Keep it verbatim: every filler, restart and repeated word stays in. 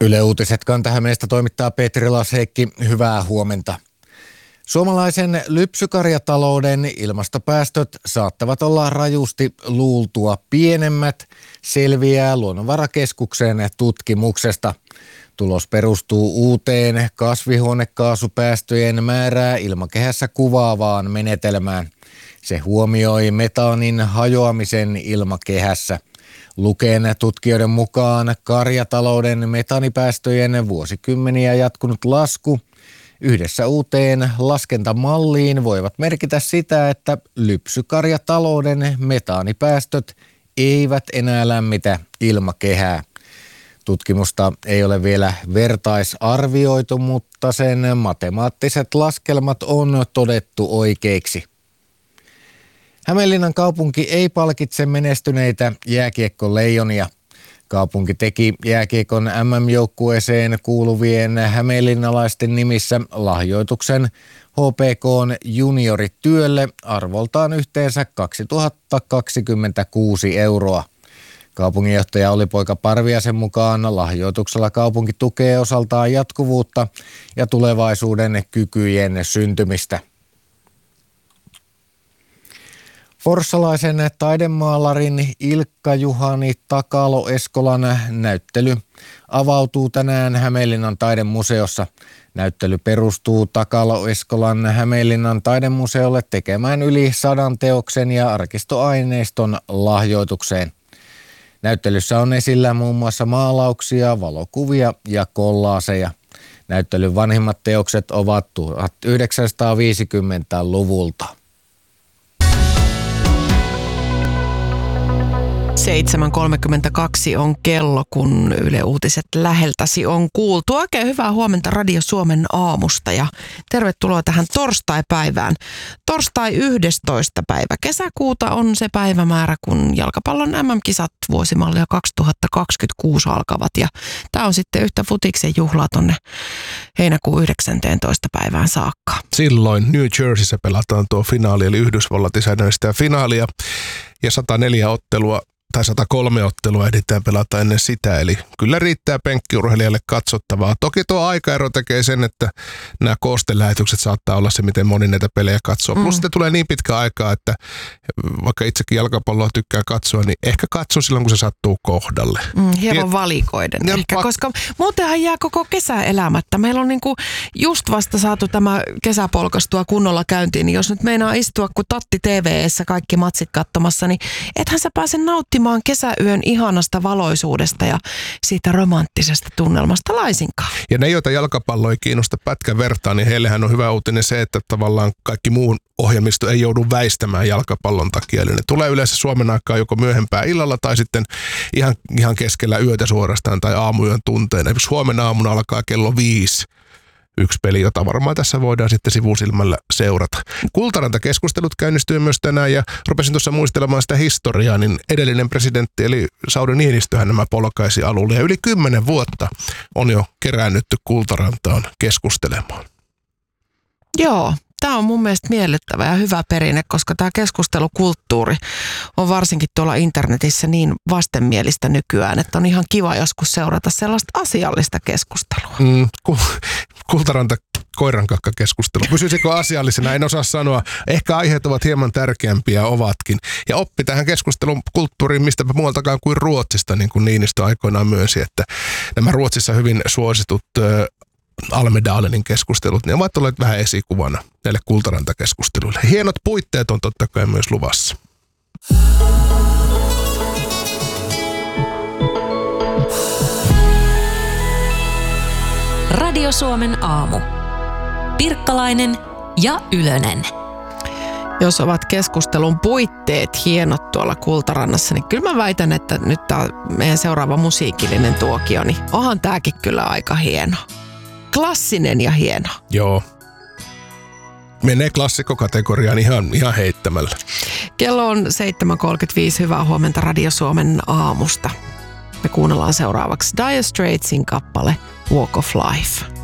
Yle Uutiset Kanta-Hämeestä toimittaa Petri Lasheikki. Hyvää huomenta. Suomalaisen lypsykarjatalouden ilmastopäästöt saattavat olla rajusti luultua pienemmät, selviää Luonnonvarakeskuksen tutkimuksesta. Tulos perustuu uuteen kasvihuonekaasupäästöjen määrää ilmakehässä kuvaavaan menetelmään. Se huomioi metaanin hajoamisen ilmakehässä. Luken tutkijoiden mukaan karjatalouden metaanipäästöjen vuosikymmeniä jatkunut lasku yhdessä uuteen laskentamalliin voivat merkitä sitä, että lypsykarjatalouden metaanipäästöt eivät enää lämmitä ilmakehää. Tutkimusta ei ole vielä vertaisarvioitu, mutta sen matemaattiset laskelmat on todettu oikeiksi. Hämeenlinnan kaupunki ei palkitse menestyneitä jääkiekkoleijonia. Kaupunki teki jääkiekon M M-joukkueeseen kuuluvien hämeenlinnalaisten nimissä lahjoituksen H P K:n juniorityölle arvoltaan yhteensä kaksituhattakaksikymmentäkuusi euroa. Kaupunginjohtaja Olli-Poika Parviaisen mukaan lahjoituksella kaupunki tukee osaltaan jatkuvuutta ja tulevaisuuden kykyjen syntymistä. Forssalaisen taidemaalarin Ilkka-Juhani Takalo-Eskolan näyttely avautuu tänään Hämeenlinnan taidemuseossa. Näyttely perustuu Takalo-Eskolan Hämeenlinnan taidemuseolle tekemään yli sadan teoksen ja arkistoaineiston lahjoitukseen. Näyttelyssä on esillä muun muassa maalauksia, valokuvia ja kollaaseja. Näyttelyn vanhimmat teokset ovat tuhatyhdeksänsataaviisikymmentäluvulta. seitsemän kolmekymmentäkaksi on kello, kun Yle Uutiset läheltäsi on kuultu. Oikein hyvää huomenta Radio Suomen aamusta ja tervetuloa tähän torstai-päivään. Torstai yhdestoista päivä kesäkuuta on se päivämäärä, kun jalkapallon M M-kisat vuosimallia kaksituhattakaksikymmentäkuusi alkavat. Ja tämä on sitten yhtä futiksen juhlaa tonne heinäkuun yhdeksästoista päivään saakka. Silloin New Jerseyssä pelataan tuo finaali, eli Yhdysvallat isännöllistää finaalia ja sata neljä ottelua. Tai sata kolme ottelua ehditään pelata ennen sitä, eli kyllä riittää penkkiurheilijalle katsottavaa. Toki tuo aikaero tekee sen, että nämä koostelähetykset saattaa olla se, miten moni näitä pelejä katsoo. Mm. Plus sitten tulee niin pitkä aikaa, että vaikka itsekin jalkapalloa tykkää katsoa, niin ehkä katso silloin, kun se sattuu kohdalle. Mm, hieman Tiet... valikoiden ja ehkä, pak... koska muutenhan jää koko kesä elämättä. Meillä on niinku just vasta saatu tämä kesä polkastua kunnolla käyntiin, niin jos nyt meinaa istua, kun Tatti T V:ssä kaikki matsit katsomassa, niin ethän sä pääse nauttimaan kesäyön ihanasta valoisuudesta ja siitä romanttisesta tunnelmasta laisinkaan. Ja ne, joita jalkapallo ei kiinnosta pätkän vertaan, niin heillehän on hyvä uutinen se, että tavallaan kaikki muun ohjelmisto ei joudu väistämään jalkapallon takia. Eli ne tulee yleensä Suomen aikaa joko myöhempää illalla tai sitten ihan, ihan keskellä yötä suorastaan tai aamuyön tunteina. Suomen aamuna alkaa kello viisi. Yksi peli, jota varmaan tässä voidaan sitten sivusilmällä seurata. Kultaranta-keskustelut käynnistyy myös tänään ja rupesin tuossa muistelemaan sitä historiaa, niin edellinen presidentti eli Sauli Niinistöhän nämä polkaisi alulle ja yli kymmenen vuotta on jo keräännytty Kultarantaan keskustelemaan. Joo. Tämä on mun mielestä miellyttävä ja hyvä perinne, koska tämä keskustelukulttuuri on varsinkin tuolla internetissä niin vastenmielistä nykyään, että on ihan kiva joskus seurata sellaista asiallista keskustelua. Mm, ku, kultaranta koirankakka-keskustelu. Pysyisikö asiallisena? En osaa sanoa. Ehkä aiheet ovat hieman tärkeämpiä, ovatkin. Ja oppi tähän keskustelun kulttuuriin mistäpä muualtakaan kuin Ruotsista, niin kuin Niinistö aikoinaan myönsi, että nämä Ruotsissa hyvin suositut Almedalenin keskustelut, ne ovat olleet vähän esikuvana näille Kultaranta-keskusteluille. Hienot puitteet on totta kai myös luvassa. Radio Suomen aamu. Pirkkalainen ja Ylönen. Jos ovat keskustelun puitteet hienot tuolla Kultarannassa, niin kyllä mä väitän, että nyt tämä meidän seuraava musiikillinen tuokio, niin onhan tämäkin kyllä aika hieno. Klassinen ja hieno. Joo. Menee klassikkokategoriaan ihan, ihan heittämällä. Kello on seitsemän kolmekymmentäviisi. Hyvää huomenta Radio Suomen aamusta. Me kuunnellaan seuraavaksi Dire Straitsin kappale Walk of Life.